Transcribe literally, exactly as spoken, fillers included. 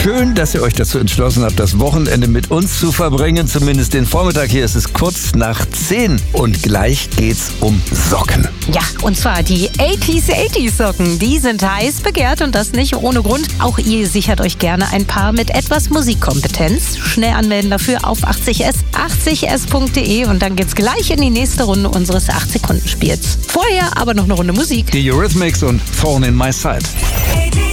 Schön, dass ihr euch dazu entschlossen habt, das Wochenende mit uns zu verbringen. Zumindest den Vormittag hier. Es ist kurz nach zehn. Und gleich geht's um Socken. Ja, und zwar die achtziger achtziger Socken. Die sind heiß begehrt und das nicht ohne Grund. Auch ihr sichert euch gerne ein Paar mit etwas Musikkompetenz. Schnell anmelden dafür auf achtzig S, achtzig S Punkt de und dann geht's gleich in die nächste Runde unseres acht-Sekunden-Spiels. Vorher aber noch eine Runde Musik. Die Eurythmics und Thorn in My Side.